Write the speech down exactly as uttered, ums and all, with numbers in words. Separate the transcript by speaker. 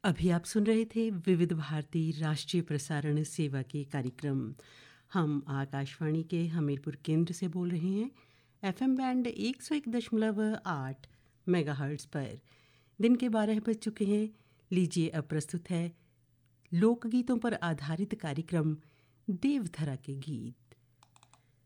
Speaker 1: अभी आप सुन रहे थे विविध भारती राष्ट्रीय प्रसारण सेवा के कार्यक्रम। हम आकाशवाणी के हमीरपुर केंद्र से बोल रहे हैं एफएम बैंड एक सौ एक दशमलव आठ मेगाहर्ट्ज़ पर। दिन के बारह बज चुके हैं। लीजिए अब प्रस्तुत है लोकगीतों पर आधारित कार्यक्रम देवधरा के गीत।